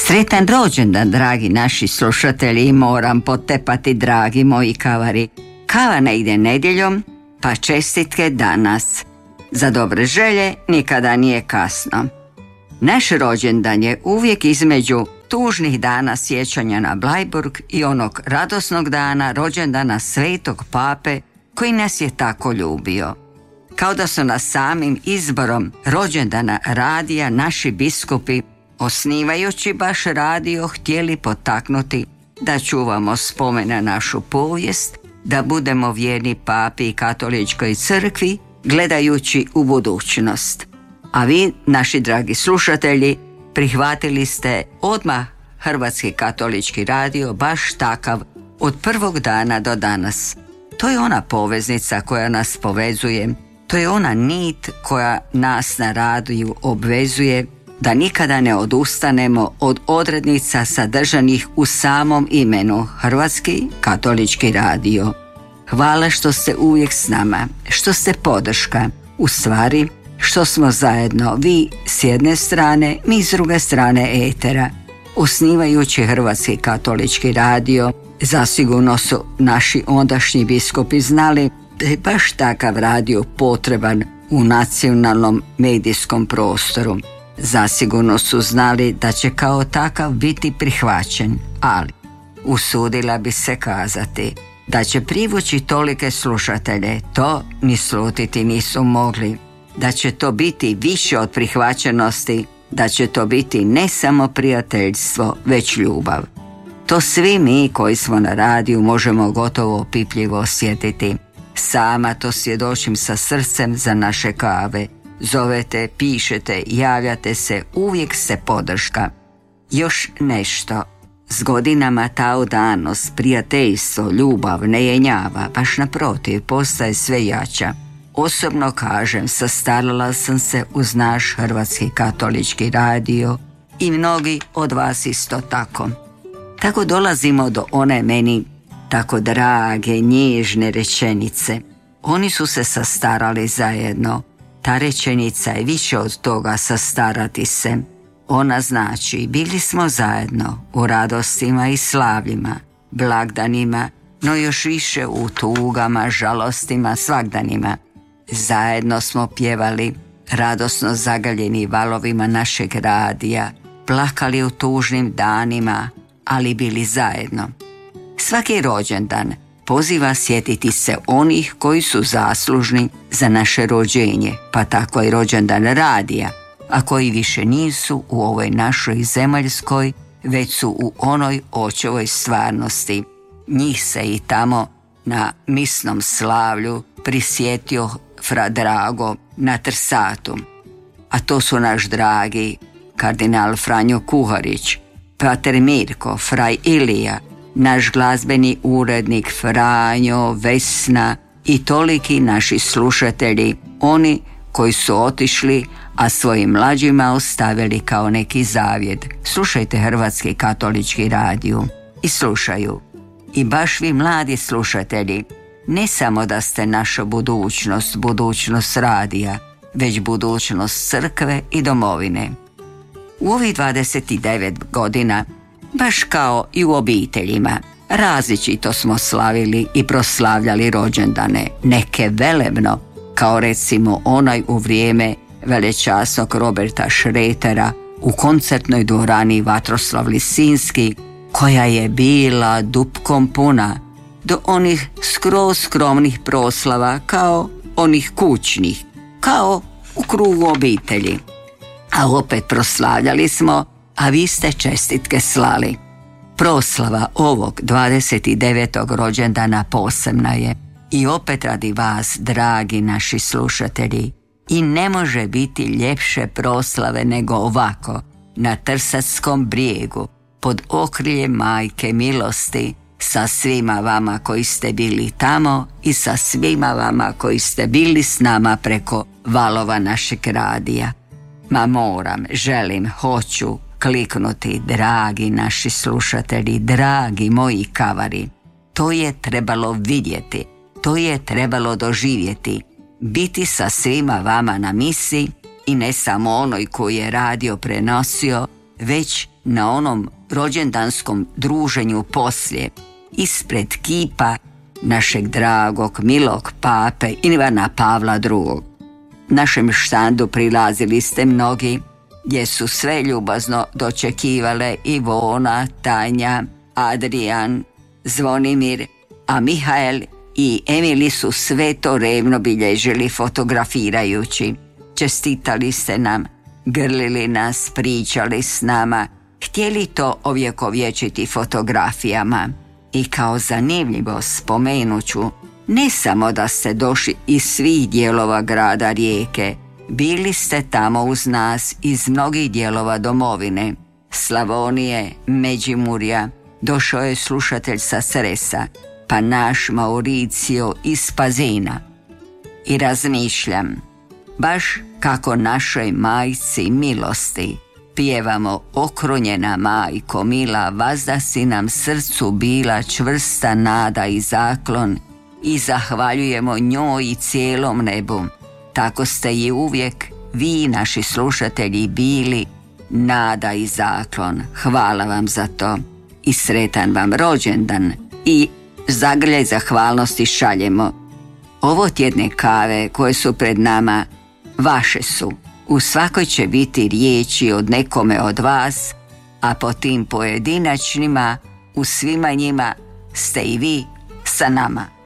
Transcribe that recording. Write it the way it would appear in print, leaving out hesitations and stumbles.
Sretan rođendan, dragi naši slušatelji, moram potepati, dragi moji kavari. Kava ne ide nedjeljom, pa čestitke danas. Za dobre želje nikada nije kasno. Naš rođendan je uvijek između tužnih dana sjećanja na Bleiburg i onog radosnog dana rođendana Svetog Pape koji nas je tako ljubio. Kao da su nas samim izborom rođendana radija naši biskupi, osnivajući baš radio, htjeli potaknuti da čuvamo spomen na našu povijest, da budemo vjerni Papi i Katoličkoj crkvi, gledajući u budućnost. A vi, naši dragi slušatelji, prihvatili ste odmah Hrvatski katolički radio baš takav od prvog dana do danas. To je ona poveznica koja nas povezuje, to je ona nit koja nas na radiju obvezuje da nikada ne odustanemo od odrednica sadržanih u samom imenu Hrvatski katolički radio. Hvala što ste uvijek s nama, što ste podrška, u stvari što smo zajedno, vi s jedne strane, mi s druge strane etera. Osnivajući Hrvatski katolički radio, zasigurno su naši ondašnji biskupi znali da je baš takav radio potreban u nacionalnom medijskom prostoru. Zasigurno su znali da će kao takav biti prihvaćen, ali usudila bi se kazati da će privući tolike slušatelje, to ni slutiti nisu mogli. Da će to biti više od prihvaćenosti, da će to biti ne samo prijateljstvo, već ljubav. To svi mi koji smo na radiju možemo gotovo opipljivo osjetiti. Sama to svjedočim sa srcem za naše kave. Zovete, pišete, javljate se, uvijek ste podrška. Još nešto. S godinama ta odanost, prijateljstvo, ljubav ne jenjava, baš naprotiv, postaje sve jača. Osobno kažem, sastarala sam se uz naš Hrvatski katolički radio i mnogi od vas isto tako. Tako dolazimo do one meni tako drage, nježne rečenice. Oni su se sastarali zajedno. Ta rečenica je više od toga, sastarati se. Ona znači, bili smo zajedno u radostima i slavljima, blagdanima, no još više u tugama, žalostima, svagdanima. Zajedno smo pjevali, radosno zagaljeni valovima našeg radija, plakali u tužnim danima, ali bili zajedno. Svaki rođendan poziva sjetiti se onih koji su zaslužni za naše rođenje, pa tako i rođendan radija, a koji više nisu u ovoj našoj zemaljskoj, već su u onoj očevoj stvarnosti. Njih se i tamo na misnom slavlju prisjetio fra Drago na Trsatu, a to su naš dragi kardinal Franjo Kuharić, pater Mirko, fraj Ilija, naš glazbeni urednik Franjo, Vesna i toliki naši slušatelji, oni koji su otišli, a svojim mlađima ostavili kao neki zavjet. Slušajte Hrvatski katolički radio i slušaju. I baš vi mladi slušatelji, ne samo da ste naša budućnost, budućnost radija, već budućnost crkve i domovine. U ovih 29 godina, baš kao i u obiteljima, različito smo slavili i proslavljali rođendane, neke velebno, kao recimo onaj u vrijeme velečasnog Roberta Šretera u koncertnoj dvorani Vatroslav Lisinski, koja je bila dupkom puna, do onih skroz skromnih proslava kao onih kućnih, kao u krugu obitelji. A opet proslavljali smo, a vi ste čestitke slali. Proslava ovog 29. rođendana posebna je i opet radi vas, dragi naši slušatelji. I ne može biti ljepše proslave nego ovako, na Trsatskom brijegu, pod okriljem Majke milosti, sa svima vama koji ste bili tamo i sa svima vama koji ste bili s nama preko valova našeg radija. Ma moram, želim, hoću kliknuti, dragi naši slušatelji, dragi moji kavari. To je trebalo vidjeti, to je trebalo doživjeti, biti sa svima vama na misi i ne samo onoj koji je radio prenosio, već na onom rođendanskom druženju poslije, ispred kipa našeg dragog, milog pape Ivana Pavla II. Našem štandu prilazili ste mnogi, gdje su sve ljubazno dočekivale Ivona, Tanja, Adrijan, Zvonimir, a Mihael i Emili su sve to revno bilježili fotografirajući. Čestitali ste nam, grlili nas, pričali s nama, htjeli to ovjekovječiti fotografijama. I kao zanimljivo spomenuću, ne samo da ste došli iz svih dijelova grada Rijeke, bili ste tamo uz nas iz mnogih dijelova domovine, Slavonije, Međimurja, došao je slušatelj sa Cresa, pa naš Mauricio iz Pazina. I razmišljam, baš kako našoj majci milosti pjevamo okrunjena majko mila, vazda si nam srcu bila čvrsta nada i zaklon i zahvaljujemo njoj i cijelom nebu. Tako ste i uvijek vi, naši slušatelji, bili nada i zaklon. Hvala vam za to i sretan vam rođendan i zagrljaj zahvalnosti šaljemo. Ovo tjedne kave koje su pred nama vaše su. U svakoj će biti riječi od nekome od vas, a po tim pojedinačnima, u svima njima ste i vi sa nama.